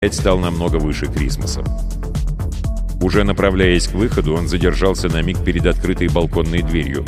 стал намного выше Крисмоса. Уже направляясь к выходу, он задержался на миг перед открытой балконной дверью.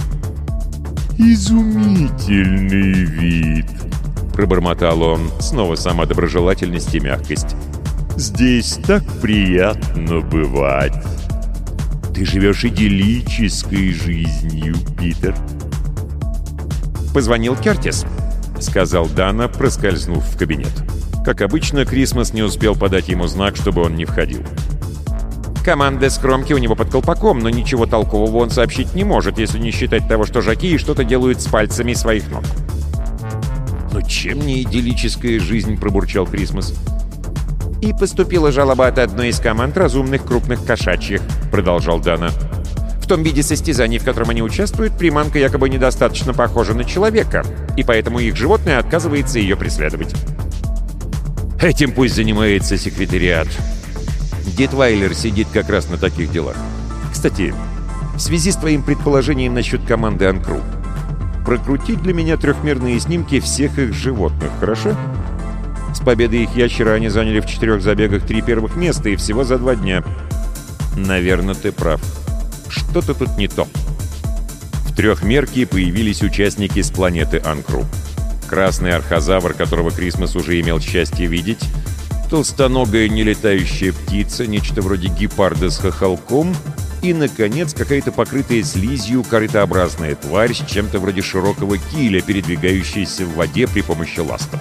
«Изумительный вид!» — пробормотал он, снова сама доброжелательность и мягкость. «Здесь так приятно бывать! Ты живешь идиллической жизнью, Питер!» «Позвонил Кертис», — сказал Дана, проскользнув в кабинет. Как обычно, Крисмос не успел подать ему знак, чтобы он не входил. «Команда с кромки у него под колпаком, но ничего толкового он сообщить не может, если не считать того, что жокеи что-то делают с пальцами своих ног». «Но чем не идиллическая жизнь?» — пробурчал Крисмос. «И поступила жалоба от одной из команд разумных крупных кошачьих», — продолжал Дана. «В том виде состязаний, в котором они участвуют, приманка якобы недостаточно похожа на человека, и поэтому их животное отказывается ее преследовать». «Этим пусть занимается секретариат. Дитвайлер сидит как раз на таких делах. Кстати, в связи с твоим предположением насчет команды Анкру, прокрути для меня трехмерные снимки всех их животных, хорошо? С победой их ящера они заняли в 4 забегах 3 первых места и всего за 2 дня. Наверное, ты прав. Что-то тут не то». В трехмерке появились участники с планеты Анкру. Красный архозавр, которого Крисмос уже имел счастье видеть, толстоногая нелетающая птица, нечто вроде гепарда с хохолком, и, наконец, какая-то покрытая слизью корытообразная тварь с чем-то вроде широкого киля, передвигающаяся в воде при помощи ластов.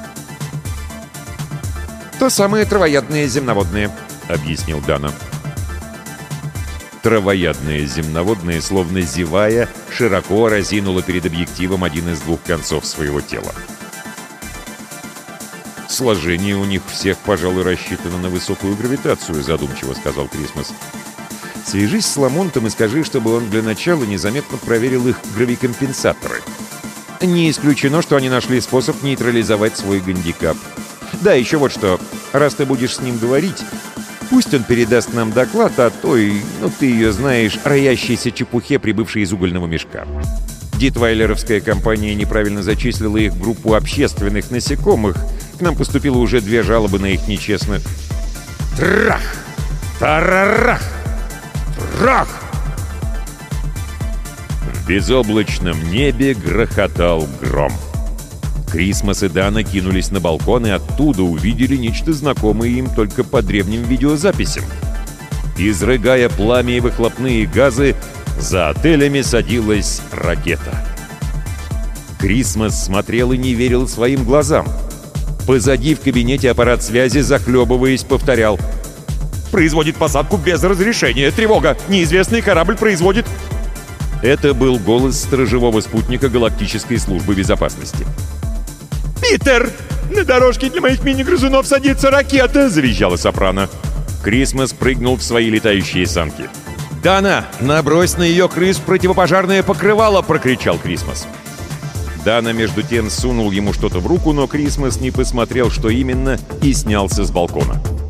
«То самое травоядное земноводное», — объяснил Дана. Травоядное земноводное, словно зевая, широко разинуло перед объективом один из 2 концов своего тела. «Сложение у них всех, пожалуй, рассчитано на высокую гравитацию», — задумчиво сказал Крисмос. «Свяжись с Ламонтом и скажи, чтобы он для начала незаметно проверил их гравикомпенсаторы. Не исключено, что они нашли способ нейтрализовать свой гандикап. Да, еще вот что. Раз ты будешь с ним говорить, пусть он передаст нам доклад о той, ты ее знаешь, роящейся чепухе, прибывшей из угольного мешка. Дитвайлеровская компания неправильно зачислила их в группу общественных насекомых. К нам поступило уже 2 жалобы на их нечестно... Трах! Тарарах! Трах! В безоблачном небе грохотал гром. Крисмос и Дана кинулись на балкон и оттуда увидели нечто знакомое им только по древним видеозаписям. Изрыгая пламя и выхлопные газы, за отелями садилась ракета. Крисмос смотрел и не верил своим глазам. Позади в кабинете аппарат связи, захлебываясь, повторял: «Производит посадку без разрешения! Тревога! Неизвестный корабль производит...» Это был голос сторожевого спутника Галактической службы безопасности. «Питер! На дорожке для моих мини-грызунов садится ракета!» — завизжала сопрано. Крисмос прыгнул в свои летающие санки. «Дана, набрось на ее крыс противопожарное покрывало!» — прокричал Крисмос. Дана, между тем, сунул ему что-то в руку, но Крисмос не посмотрел, что именно, и снялся с балкона.